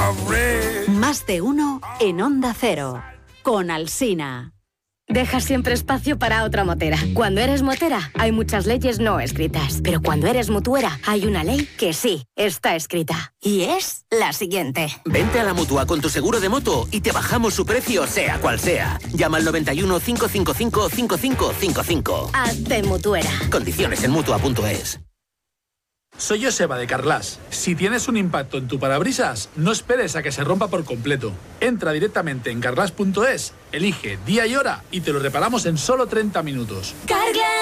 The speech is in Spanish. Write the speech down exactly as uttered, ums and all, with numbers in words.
Más de uno en Onda Cero. Con Alsina. Deja siempre espacio para otra motera. Cuando eres motera, hay muchas leyes no escritas. Pero cuando eres mutuera, hay una ley que sí está escrita. Y es la siguiente. Vente a la Mutua con tu seguro de moto y te bajamos su precio, sea cual sea. Llama al noventa y uno, cinco cinco cinco, cinco cinco cinco cinco. Hazte mutuera. Condiciones en Mutua punto es. Soy Joseba de Carglass. Si tienes un impacto en tu parabrisas, no esperes a que se rompa por completo. Entra directamente en carglass punto es, elige día y hora y te lo reparamos en solo treinta minutos. Carglass.